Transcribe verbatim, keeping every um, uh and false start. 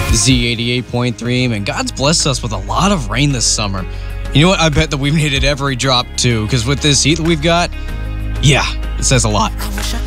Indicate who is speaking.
Speaker 1: Z eighty-eight point three, man, God's blessed us with a lot of rain this summer. You know what? I bet that we've needed every drop too, because with this heat that we've got, yeah, it says a lot.